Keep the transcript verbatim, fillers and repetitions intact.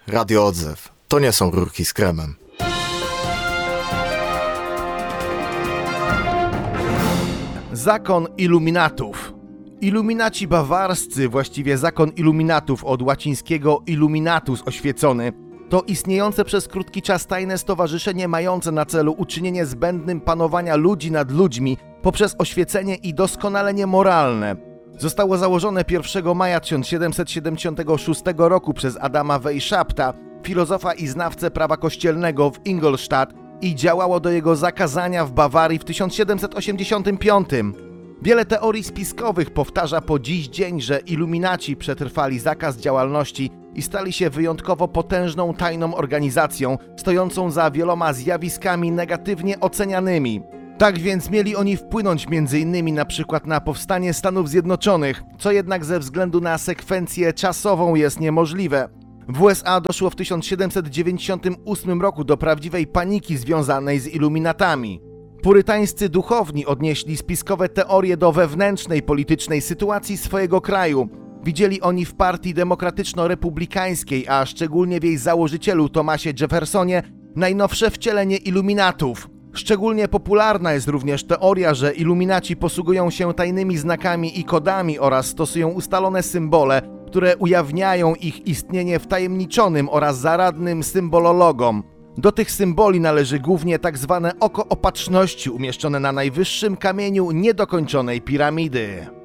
Radio Odzew. To nie są rurki z kremem. Zakon iluminatów. Iluminaci bawarscy, właściwie zakon iluminatów od łacińskiego illuminatus, oświecony, to istniejące przez krótki czas tajne stowarzyszenie mające na celu uczynienie zbędnym panowania ludzi nad ludźmi poprzez oświecenie i doskonalenie moralne. Zostało założone pierwszego maja tysiąc siedemset siedemdziesiątego szóstego roku przez Adama Weishaupta, filozofa i znawcę prawa kościelnego w Ingolstadt, i działało do jego zakazania w Bawarii w tysiąc siedemset osiemdziesiątym piątym. Wiele teorii spiskowych powtarza po dziś dzień, że iluminaci przetrwali zakaz działalności i stali się wyjątkowo potężną tajną organizacją, stojącą za wieloma zjawiskami negatywnie ocenianymi. Tak więc mieli oni wpłynąć m.in. na przykład na powstanie Stanów Zjednoczonych, co jednak ze względu na sekwencję czasową jest niemożliwe. W U S A doszło w tysiąc siedemset dziewięćdziesiątym ósmym roku do prawdziwej paniki związanej z iluminatami. Purytańscy duchowni odnieśli spiskowe teorie do wewnętrznej politycznej sytuacji swojego kraju. Widzieli oni w partii demokratyczno-republikańskiej, a szczególnie w jej założycielu Thomasie Jeffersonie, najnowsze wcielenie iluminatów. Szczególnie popularna jest również teoria, że iluminaci posługują się tajnymi znakami i kodami oraz stosują ustalone symbole, które ujawniają ich istnienie wtajemniczonym oraz zaradnym symbolologom. Do tych symboli należy głównie tak zwane oko opatrzności umieszczone na najwyższym kamieniu niedokończonej piramidy.